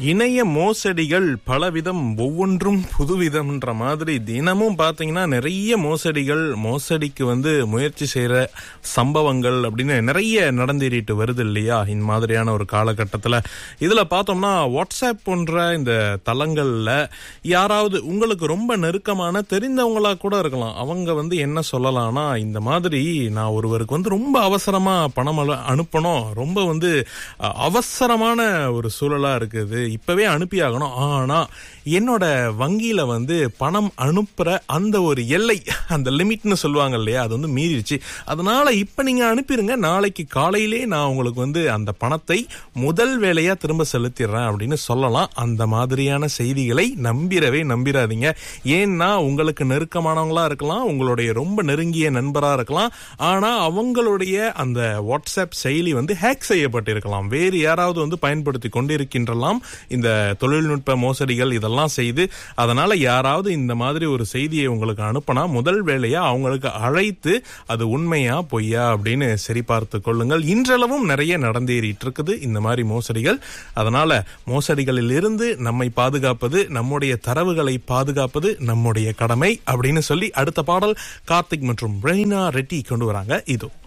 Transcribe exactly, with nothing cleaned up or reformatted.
இணைய மோசடிகள் பலவிதம், ஒவ்வொன்றும் புதுவிதம்ன்ற மாதிரி தினமும் பாத்தீங்கன்னா நிறைய மோசடிகள், மோசடிக்கு வந்து முயற்சி செய்யற சம்பவங்கள் அப்படின்னு நிறைய நடந்தேறிட்டு வருது இல்லையா இந்த மாதிரியான ஒரு காலகட்டத்துல. இதுல பார்த்தோம்னா வாட்ஸ்அப் போன்ற இந்த தளங்கள்ல யாராவது உங்களுக்கு ரொம்ப நெருக்கமான தெரிந்தவங்களா கூட இருக்கலாம். அவங்க வந்து என்ன சொல்லலாம்னா, இந்த மாதிரி நான் ஒருவருக்கு வந்து ரொம்ப அவசரமா பணம் அனுப்பணும், ரொம்ப வந்து அவசரமான ஒரு சூழலா இருக்குது, இப்பவே அனுப்பி ஆகணும், ஆனா என்னோட வங்கியில வந்து பணம் அனுப்புற அந்த ஒரு எல்லை, அந்த லிமிட்னு சொல்லுவாங்க இல்லையா, அது வந்து மீறிடுச்சு, அதனால இப்ப நீங்க அனுப்பிடுங்க, நாளைக்கு காலையிலே நான் உங்களுக்கு வந்து அந்த பணத்தை முதல் வேலையா திரும்ப செலுத்திடுறேன் அப்படின்னு சொல்லலாம். அந்த மாதிரியான செய்திகளை நம்பிரவே நம்பிராதீங்க. ஏன்னா உங்களுக்கு நெருக்கமானவங்களா இருக்கலாம், உங்களுடைய ரொம்ப நெருங்கிய நண்பரா இருக்கலாம், ஆனா அவங்களுடைய அந்த வாட்ஸ்அப் செயலி வந்து ஹேக் செய்யப்பட்டிருக்கலாம், வேறு யாராவது வந்து பயன்படுத்தி கொண்டிருக்கின்றலாம் இந்த தொழில்நுட்ப மோசடிகள் இதெல்லாம் செய்து. அதனால யாராவது இந்த மாதிரி ஒரு செய்தியை உங்களுக்கு அனுப்பினா முதல் வேலையா அவங்களுக்கு அழைத்து அது உண்மையா பொய்யா அப்படின்னு சரி பார்த்து கொள்ளுங்கள். இன்றளவும் நிறைய நடந்தேறிட்டு இருக்குது இந்த மாதிரி மோசடிகள். அதனால மோசடிகளில் இருந்து நம்மை பாதுகாப்பது, நம்முடைய தரவுகளை பாதுகாப்பது நம்முடைய கடமை அப்படின்னு சொல்லி அடுத்த பாடல் கார்த்திக் மற்றும் ரெய்னா ரெட்டி கொண்டு வராங்க. இதோ